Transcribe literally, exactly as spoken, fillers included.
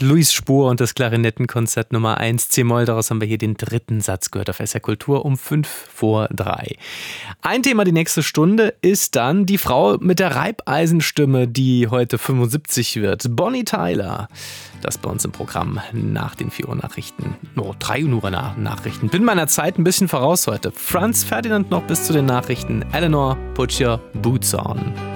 Louis Spohr und das Klarinettenkonzert Nummer eins C-Moll. Daraus haben wir hier den dritten Satz gehört auf S R Kultur um fünf vor drei. Ein Thema die nächste Stunde ist dann die Frau mit der Reibeisenstimme, die heute fünfundsiebzig wird. Bonnie Tyler. Das bei uns im Programm nach den vier Uhr Nachrichten. Oh, drei Uhr Nachrichten. Bin meiner Zeit ein bisschen voraus heute. Franz Ferdinand noch bis zu den Nachrichten. Eleanor, put your boots on.